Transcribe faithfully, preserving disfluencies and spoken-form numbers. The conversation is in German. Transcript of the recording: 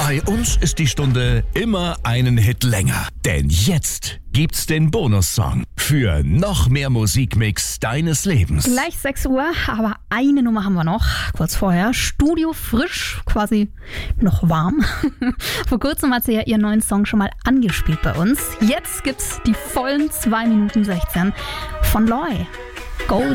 Bei uns ist die Stunde immer einen Hit länger. Denn jetzt gibt's den Bonussong für noch mehr Musikmix deines Lebens. Gleich sechs Uhr, aber eine Nummer haben wir noch. Kurz vorher, Studio frisch, quasi noch warm. Vor kurzem hat sie ja ihren neuen Song schon mal angespielt bei uns. Jetzt gibt's die vollen zwei Minuten sechzehn von Loi. Golden.